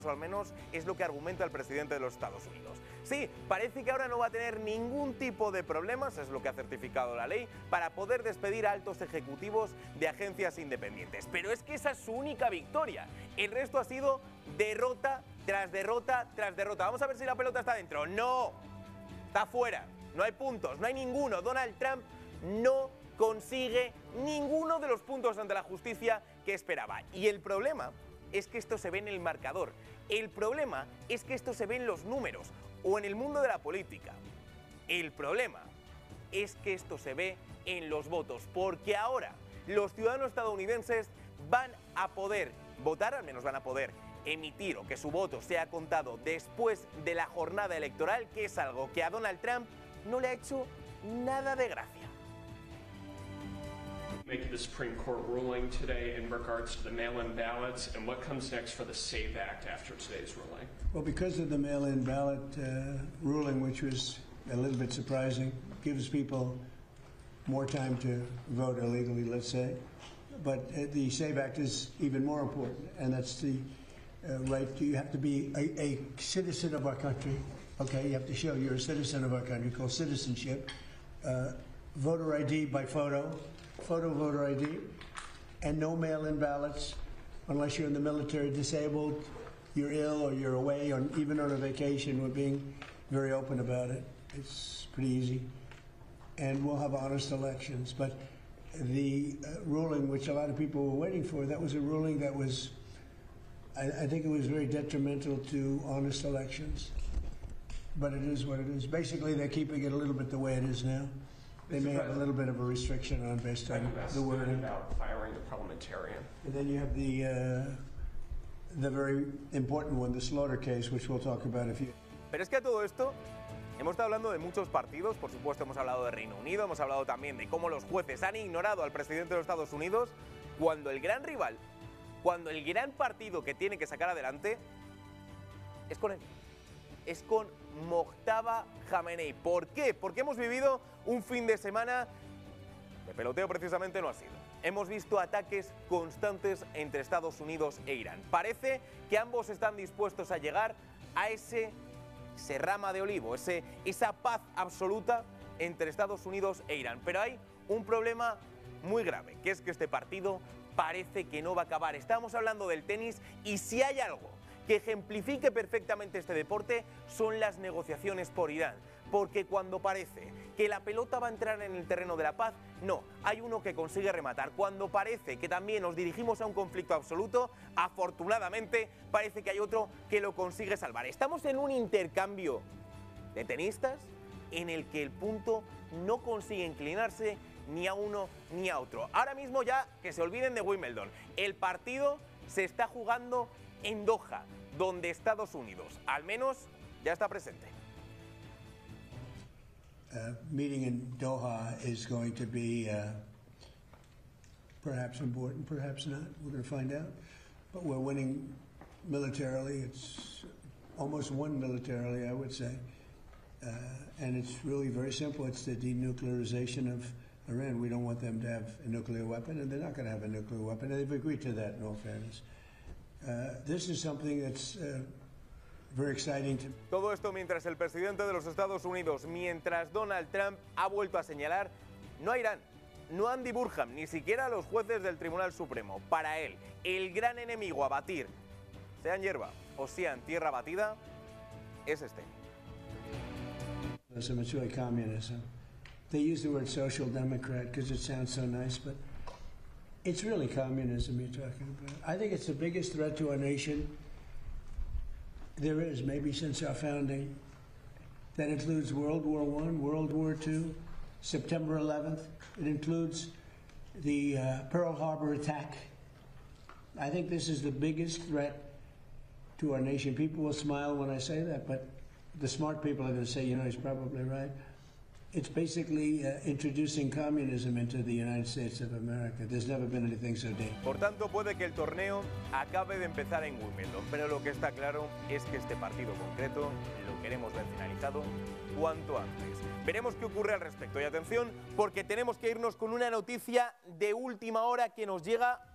o al menos es lo que argumenta el presidente de los Estados Unidos. Sí, parece que ahora no va a tener ningún tipo de problemas, es lo que ha certificado la ley, para poder despedir a altos ejecutivos de agencias independientes. Pero es que esa es su única victoria. El resto ha sido derrota tras derrota tras derrota. Vamos a ver si la pelota está dentro. ¡No! Está fuera. No hay puntos, no hay ninguno. Donald Trump no consigue ninguno de los puntos ante la justicia que esperaba. Y el problema es que esto se ve en el marcador. El problema es que esto se ve en los números o en el mundo de la política. El problema es que esto se ve en los votos, porque ahora los ciudadanos estadounidenses van a poder votar, al menos van a poder emitir o que su voto sea contado después de la jornada electoral, que es algo que a Donald Trump no le ha hecho nada de gracia. Make the Supreme Court ruling today in regards to the mail-in ballots, and what comes next for the SAVE Act after today's ruling? Well, because of the mail-in ballot ruling, which was a little bit surprising, gives people more time to vote illegally, let's say. But the SAVE Act is even more important, and that's the right. You have to be a citizen of our country. Okay, you have to show you're a citizen of our country, called citizenship. Voter ID by photo voter ID, and no mail-in ballots unless you're in the military, disabled, you're ill, or you're away, or even on a vacation. We're being very open about it. It's pretty easy. And we'll have honest elections. But the ruling, which a lot of people were waiting for, that was a ruling that was, I think it was very detrimental to honest elections. But it is what it is. Basically, they're keeping it a little bit the way it is now. They may have a little bit of a restriction on based on the wording. About firing the parliamentarian. And then you have the very important one, the Slaughter case, which we'll talk about if you. Pero es que a todo esto hemos estado hablando de muchos partidos, por supuesto hemos hablado de Reino Unido, hemos hablado también de cómo los jueces han ignorado al presidente de los Estados Unidos, cuando el gran rival, cuando el gran partido que tiene que sacar adelante es con él. Es con Mojtaba Khamenei. ¿Por qué? Porque hemos vivido un fin de semana de peloteo, precisamente no ha sido. Hemos visto ataques constantes entre Estados Unidos e Irán. Parece que ambos están dispuestos a llegar a ese rama de olivo, esa paz absoluta entre Estados Unidos e Irán. Pero hay un problema muy grave, que es que este partido parece que no va a acabar. Estamos hablando del tenis y si hay algo que ejemplifique perfectamente este deporte son las negociaciones por Irán, porque cuando parece que la pelota va a entrar en el terreno de la paz, no, hay uno que consigue rematar. Cuando parece que también nos dirigimos a un conflicto absoluto, afortunadamente parece que hay otro que lo consigue salvar. Estamos en un intercambio de tenistas en el que el punto no consigue inclinarse ni a uno ni a otro. Ahora mismo ya que se olviden de Wimbledon, el partido se está jugando en Doha, donde Estados Unidos, al menos, ya está presente. Meeting in Doha is going to be perhaps important, perhaps not. We're going to find out. But we're winning militarily. It's almost won militarily, I would say. And it's really very simple. It's the denuclearization of Iran. We don't want them to have a nuclear weapon, and they're not going to have a nuclear weapon. And they've agreed to that, in all fairness. This is something that's very exciting to me. Todo esto mientras el presidente de los Estados Unidos, mientras Donald Trump ha vuelto a señalar no a Irán, no a Andy Burham, ni siquiera a los jueces del Tribunal Supremo. Para él, el gran enemigo a batir, sea en hierba o sea en tierra batida, es este. It's really communism. They use the word social democrat because it sounds so nice, but it's really communism you're talking about. I think it's the biggest threat to our nation there is, maybe since our founding. That includes World War I, World War II, September 11th. It includes the Pearl Harbor attack. I think this is the biggest threat to our nation. People will smile when I say that, but the smart people are going to say, you know, he's probably right. It's basically introducing communism into the United States of America. There's never been anything so dangerous. Por tanto, puede que el torneo acabe de empezar en Wimbledon, pero lo que está claro es que este partido concreto lo queremos ver finalizado cuanto antes. Veremos qué ocurre al respecto. Y atención, porque tenemos que irnos con una noticia de última hora que nos llega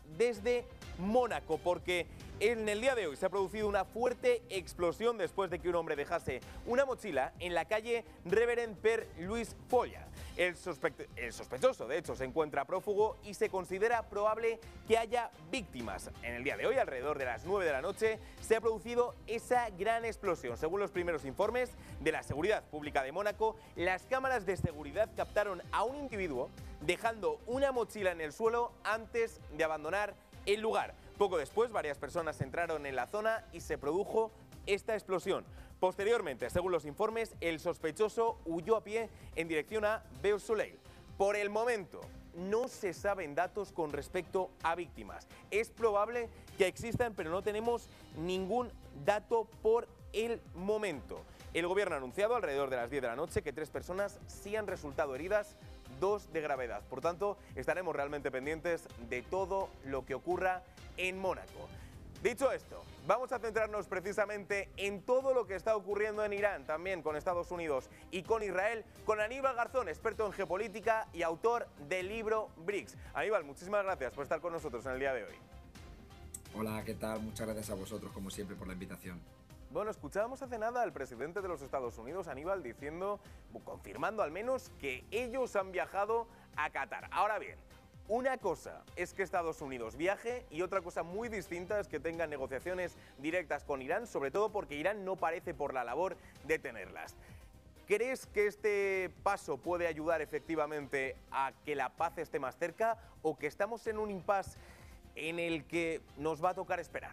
desde Mónaco, porque en el día de hoy se ha producido una fuerte explosión después de que un hombre dejase una mochila en la calle Reverend Père Louis Folla. El sospechoso, de hecho, se encuentra prófugo y se considera probable que haya víctimas. En el día de hoy, alrededor de las 9 de la noche, se ha producido esa gran explosión. Según los primeros informes de la Seguridad Pública de Mónaco, las cámaras de seguridad captaron a un individuo dejando una mochila en el suelo antes de abandonar el lugar. Poco después, varias personas entraron en la zona y se produjo esta explosión. Posteriormente, según los informes, el sospechoso huyó a pie en dirección a Beausoleil. Por el momento, no se saben datos con respecto a víctimas. Es probable que existan, pero no tenemos ningún dato por el momento. El gobierno ha anunciado alrededor de las 10 de la noche que 3 personas sí han resultado heridas, 2 de gravedad. Por tanto, estaremos realmente pendientes de todo lo que ocurra en Mónaco. Dicho esto, vamos a centrarnos precisamente en todo lo que está ocurriendo en Irán, también con Estados Unidos y con Israel, con Aníbal Garzón, experto en geopolítica y autor del libro BRICS. Aníbal, muchísimas gracias por estar con nosotros en el día de hoy. Hola, ¿qué tal? Muchas gracias a vosotros, como siempre, por la invitación. Bueno, escuchábamos hace nada al presidente de los Estados Unidos, Aníbal, diciendo, confirmando al menos, que ellos han viajado a Qatar. Ahora bien, una cosa es que Estados Unidos viaje y otra cosa muy distinta es que tengan negociaciones directas con Irán, sobre todo porque Irán no parece por la labor de tenerlas. ¿Crees que este paso puede ayudar efectivamente a que la paz esté más cerca o que estamos en un impasse en el que nos va a tocar esperar?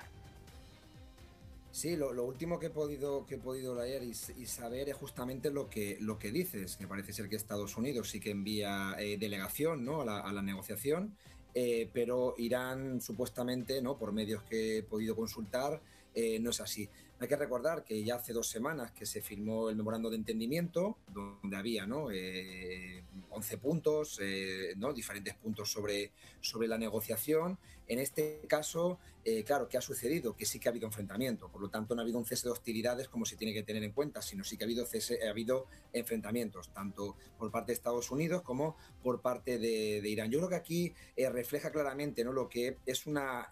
Sí, lo último que he podido leer y saber es justamente lo que dices, que parece ser que Estados Unidos sí que envía delegación, ¿no?, a la negociación, pero Irán supuestamente, ¿no?, por medios que he podido consultar, no es así. Hay que recordar que ya hace 2 semanas que se firmó el memorando de entendimiento, donde había, ¿no?, 11 puntos, ¿no?, diferentes puntos sobre la negociación. En este caso, claro, ¿qué ha sucedido? Que sí que ha habido enfrentamiento, por lo tanto no ha habido un cese de hostilidades como se tiene que tener en cuenta, sino sí que ha habido enfrentamientos, tanto por parte de Estados Unidos como por parte de Irán. Yo creo que aquí refleja claramente, ¿no?, lo que es una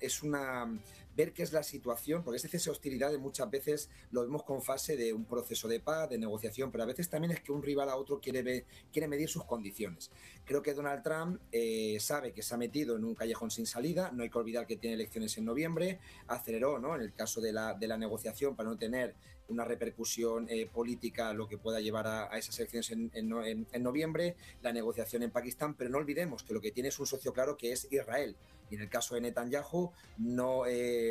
ver qué es la situación, porque ese cese de hostilidades muchas veces lo vemos con fase de un proceso de paz, de negociación, pero a veces también es que un rival a otro quiere medir sus condiciones. Creo que Donald Trump sabe que se ha metido en un callejón sin salida, no hay que olvidar que tiene elecciones en noviembre, aceleró, ¿no?, en el caso de la negociación para no tener una repercusión política, lo que pueda llevar a esas elecciones en noviembre, la negociación en Pakistán, pero no olvidemos que lo que tiene es un socio claro que es Israel. Y en el caso de Netanyahu, no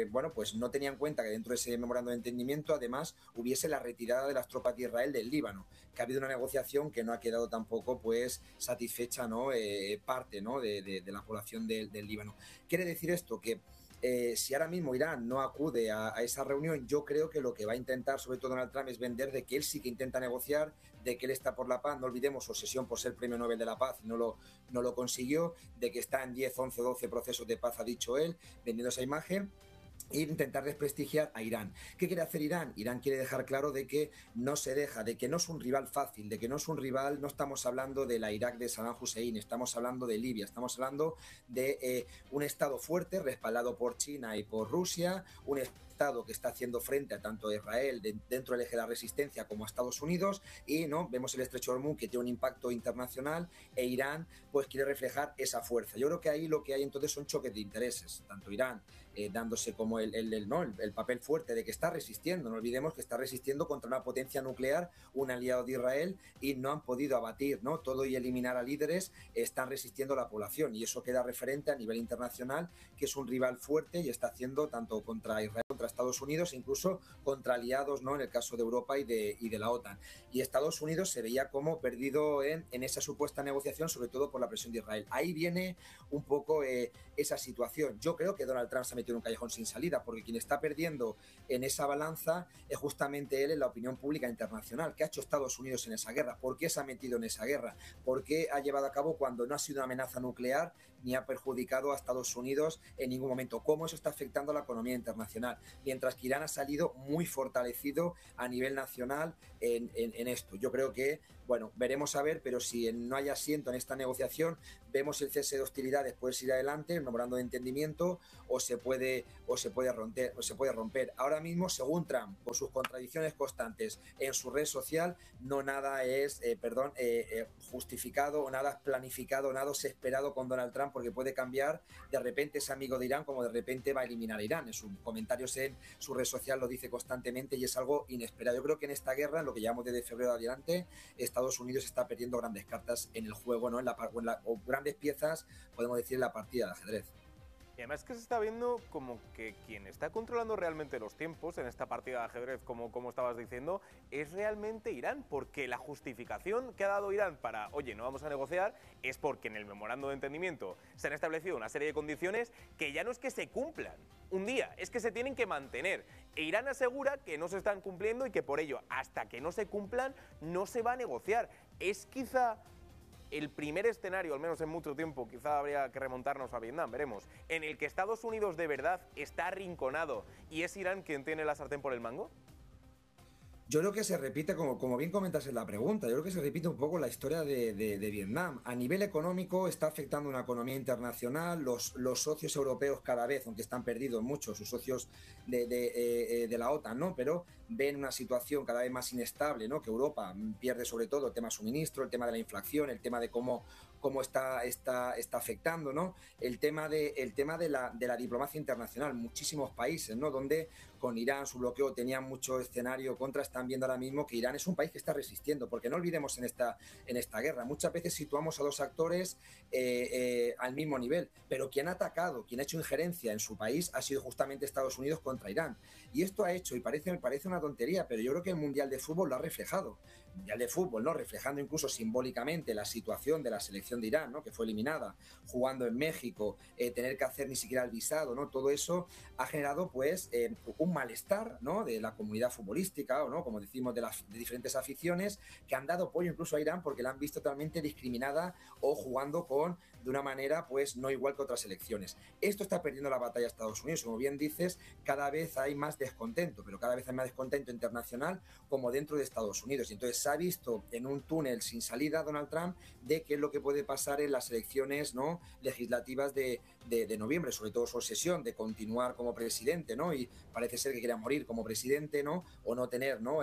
tenía en cuenta que dentro de ese memorando de entendimiento, además, hubiese la retirada de las tropas de Israel del Líbano, que ha habido una negociación que no ha quedado tampoco pues satisfecha, ¿no?, parte, ¿no?, de la población del Líbano. Quiere decir esto que si ahora mismo Irán no acude a esa reunión, yo creo que lo que va a intentar, sobre todo Donald Trump, es vender de que él sí que intenta negociar, de que él está por la paz. No olvidemos su obsesión por ser Premio Nobel de la Paz y no lo consiguió, de que está en 10, 11, 12 procesos de paz, ha dicho él, vendiendo esa imagen. E intentar desprestigiar a Irán. ¿Qué quiere hacer Irán? Irán quiere dejar claro de que no se deja, de que no es un rival fácil, de que no es un rival, no estamos hablando de la Irak de Saddam Hussein, estamos hablando de Libia, estamos hablando de un Estado fuerte, respaldado por China y por Rusia, un Estado que está haciendo frente a tanto a Israel dentro del eje de la resistencia como a Estados Unidos, y no vemos el estrecho de Hormuz, que tiene un impacto internacional, e Irán pues quiere reflejar esa fuerza. Yo creo que ahí lo que hay entonces son choques de intereses, tanto Irán dándose como el papel fuerte de que está resistiendo. No olvidemos que está resistiendo contra una potencia nuclear, un aliado de Israel, y no han podido abatir, ¿no?, todo y eliminar a líderes. Están resistiendo a la población, y eso queda referente a nivel internacional, que es un rival fuerte y está haciendo tanto contra Israel, contra Estados Unidos, incluso contra aliados, ¿no?, en el caso de Europa y de la OTAN. Y Estados Unidos se veía como perdido en esa supuesta negociación, sobre todo por la presión de Israel. Ahí viene un poco esa situación. Yo creo que Donald Trump se ha metido en un callejón sin salida, porque quien está perdiendo en esa balanza es justamente él en la opinión pública internacional. ¿Qué ha hecho Estados Unidos en esa guerra? ¿Por qué se ha metido en esa guerra? ¿Por qué ha llevado a cabo cuando no ha sido una amenaza nuclear ni ha perjudicado a Estados Unidos en ningún momento? ¿Cómo eso está afectando a la economía internacional? Mientras que Irán ha salido muy fortalecido a nivel nacional en esto. Yo creo que, bueno, veremos a ver, pero si no hay asiento en esta negociación, vemos el cese de hostilidades, puede ir adelante, el memorando de entendimiento, o se puede romper. Ahora mismo, según Trump, por sus contradicciones constantes en su red social, no nada es justificado o nada es planificado, nada es esperado con Donald Trump, porque puede cambiar, de repente es amigo de Irán, como de repente va a eliminar a Irán. En sus comentarios en su red social lo dice constantemente y es algo inesperado. Yo creo que en esta guerra, en lo que llevamos desde febrero adelante, Estados Unidos está perdiendo grandes cartas en el juego, ¿no? O grandes piezas, podemos decir, en la partida de ajedrez. Y además que se está viendo como que quien está controlando realmente los tiempos en esta partida de ajedrez, como estabas diciendo, es realmente Irán, porque la justificación que ha dado Irán para, oye, no vamos a negociar, es porque en el memorando de entendimiento se han establecido una serie de condiciones que ya no es que se cumplan un día, es que se tienen que mantener. E Irán asegura que no se están cumpliendo y que por ello, hasta que no se cumplan, no se va a negociar. Es quizá el primer escenario, al menos en mucho tiempo, quizá habría que remontarnos a Vietnam, veremos, en el que Estados Unidos de verdad está arrinconado y es Irán quien tiene la sartén por el mango. Yo creo que se repite, como bien comentas en la pregunta, yo creo que se repite un poco la historia de Vietnam. A nivel económico está afectando una economía internacional, los socios europeos cada vez, aunque están perdidos muchos, sus socios de la OTAN, ¿no? Pero ven una situación cada vez más inestable, ¿no? Que Europa pierde sobre todo el tema suministro, el tema de la inflación, el tema de cómo está afectando, ¿no? El tema de la diplomacia internacional, muchísimos países, ¿no? Donde con Irán su bloqueo tenía mucho escenario contra, están viendo ahora mismo que Irán es un país que está resistiendo, porque no olvidemos en esta guerra, muchas veces situamos a dos actores al mismo nivel, pero quien ha atacado, quien ha hecho injerencia en su país ha sido justamente Estados Unidos contra Irán. Y esto ha hecho, y me parece una tontería, pero yo creo que el Mundial de Fútbol lo ha reflejado. Mundial de Fútbol, ¿no? Reflejando incluso simbólicamente la situación de la selección de Irán, ¿no? Que fue eliminada, jugando en México, tener que hacer ni siquiera el visado, ¿no? Todo eso ha generado, pues, un malestar, ¿no? De la comunidad futbolística, ¿no? Como decimos, de diferentes aficiones que han dado apoyo incluso a Irán porque la han visto totalmente discriminada o jugando de una manera, pues, no igual que otras selecciones. Esto está perdiendo la batalla a Estados Unidos. Como bien dices, cada vez hay más descontento, pero cada vez hay más descontento internacional como dentro de Estados Unidos. Y entonces se ha visto en un túnel sin salida Donald Trump de qué es lo que puede pasar en las elecciones, ¿no? Legislativas de noviembre, sobre todo su obsesión de continuar como presidente, ¿no? Y parece ser que quiere morir como presidente, ¿no? O no tener, ¿no?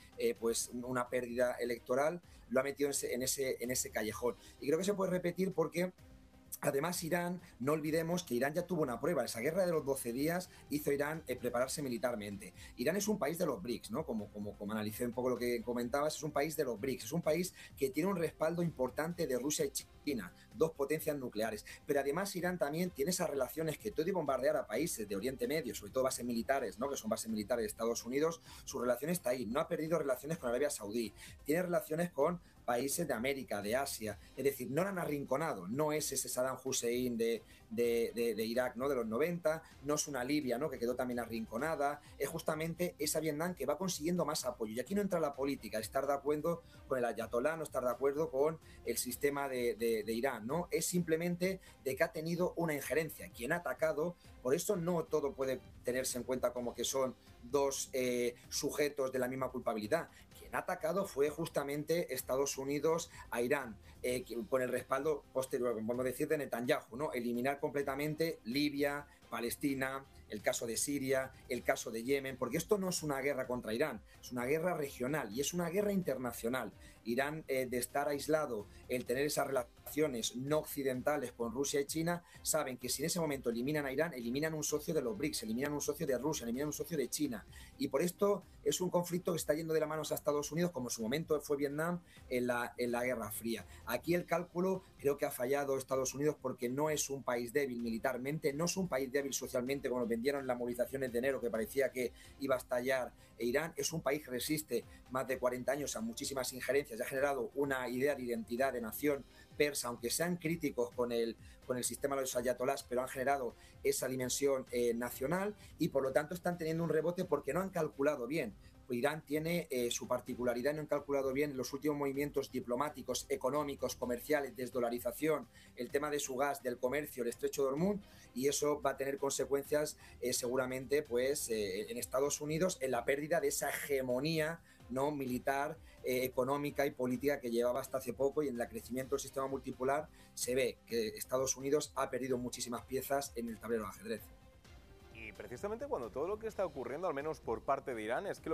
Pues una pérdida electoral, lo ha metido en ese callejón. Y creo que se puede repetir porque además Irán, no olvidemos que Irán ya tuvo una prueba. Esa guerra de los 12 días hizo Irán prepararse militarmente. Irán es un país de los BRICS, ¿no? Como analicé un poco lo que comentabas, es un país de los BRICS, es un país que tiene un respaldo importante de Rusia y China, dos potencias nucleares. Pero además Irán también tiene esas relaciones que todo de bombardear a países de Oriente Medio, sobre todo bases militares, ¿no? Que son bases militares de Estados Unidos, su relación está ahí. No ha perdido relaciones con Arabia Saudí, tiene relaciones con países de América, de Asia, es decir, no la han arrinconado, no es ese Saddam Hussein de Irak, ¿no? De los 90, no es una Libia, ¿no? Que quedó también arrinconada, es justamente esa Vietnam que va consiguiendo más apoyo. Y aquí no entra la política, estar de acuerdo con el ayatolá, no estar de acuerdo con el sistema de Irán, ¿no? Es simplemente de que ha tenido una injerencia, quien ha atacado, por eso no todo puede tenerse en cuenta como que son dos sujetos de la misma culpabilidad. Quien ha atacado fue justamente Estados Unidos a Irán, con el respaldo posterior, podemos decir, de Netanyahu, ¿no? Eliminar completamente Libia, Palestina, el caso de Siria, el caso de Yemen, porque esto no es una guerra contra Irán, es una guerra regional y es una guerra internacional. Irán, de estar aislado, el tener esas relaciones no occidentales con Rusia y China, saben que si en ese momento eliminan a Irán, eliminan un socio de los BRICS, eliminan un socio de Rusia, eliminan un socio de China. Y por esto es un conflicto que está yendo de la mano a Estados Unidos, como en su momento fue Vietnam en la Guerra Fría. Aquí el cálculo creo que ha fallado Estados Unidos porque no es un país débil militarmente, no es un país débil socialmente, como nos vendieron en las movilizaciones de enero, que parecía que iba a estallar Irán. Es un país que resiste más de 40 años a muchísimas injerencias, ha generado una idea de identidad de nación persa, aunque sean críticos con el sistema de los ayatolás, pero han generado esa dimensión nacional y por lo tanto están teniendo un rebote porque no han calculado bien. Irán tiene su particularidad, no han calculado bien los últimos movimientos diplomáticos, económicos, comerciales, desdolarización, el tema de su gas, del comercio, el estrecho de Hormuz, y eso va a tener consecuencias seguramente pues en Estados Unidos en la pérdida de esa hegemonía no militar, económica y política que llevaba hasta hace poco, y en el crecimiento del sistema multipolar se ve que Estados Unidos ha perdido muchísimas piezas en el tablero de ajedrez. Y precisamente cuando todo lo que está ocurriendo, al menos por parte de Irán, es que lo